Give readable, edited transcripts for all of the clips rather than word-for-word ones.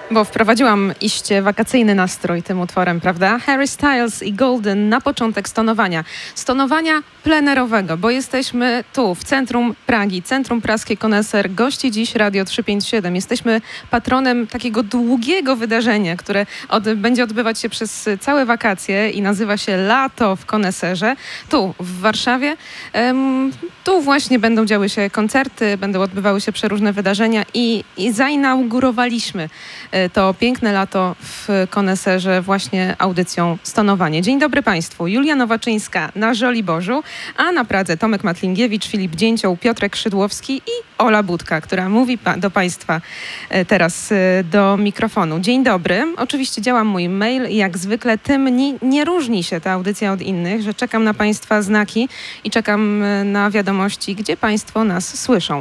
Bo wprowadziłam iście wakacyjny nastrój tym utworem, prawda? Harry Styles i Golden na początek stonowania. Stonowania plenerowego, bo jesteśmy tu, w centrum Pragi, Centrum Praskie Koneser. Gości dziś Radio 357. Jesteśmy patronem takiego długiego wydarzenia, które będzie odbywać się przez całe wakacje i nazywa się Lato w Koneserze. Tu, w Warszawie. Tu właśnie będą działy się koncerty, będą odbywały się przeróżne wydarzenia i zainaugurowaliśmy to piękne lato w Koneserze właśnie audycją Stonowanie. Dzień dobry Państwu. Julia Nowaczyńska na Żoliborzu, a na Pradze Tomek Matlingiewicz, Filip Dzięcioł, Piotrek Szydłowski i Ola Budka, która mówi do Państwa teraz do mikrofonu. Dzień dobry. Oczywiście działa mój mail i jak zwykle tym nie różni się ta audycja od innych, że czekam na Państwa znaki i czekam na wiadomości, gdzie Państwo nas słyszą.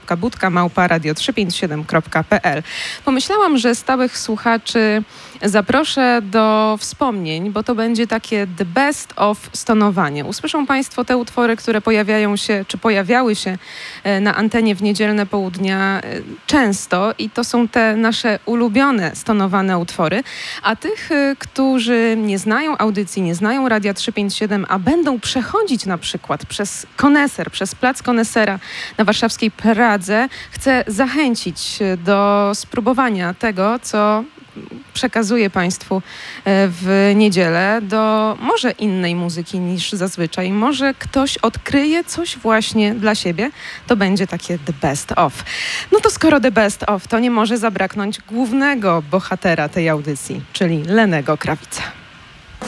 ola.budka@radio357.pl. Pomyślałam, że stałych słuchaczy zaproszę do wspomnień, bo to będzie takie the best of stonowanie. Usłyszą Państwo te utwory, które pojawiają się, czy pojawiały się na antenie w niedzielne południa często i to są te nasze ulubione stonowane utwory. A tych, którzy nie znają audycji, nie znają Radia 357, a będą przechodzić na przykład przez Koneser, przez Plac Konesera na warszawskiej Pradze, chcę zachęcić do spróbowania tego, co przekazuję Państwu w niedzielę, do może innej muzyki niż zazwyczaj. Może ktoś odkryje coś właśnie dla siebie. To będzie takie the best of. No to skoro the best of, to nie może zabraknąć głównego bohatera tej audycji, czyli Lennego Krawica.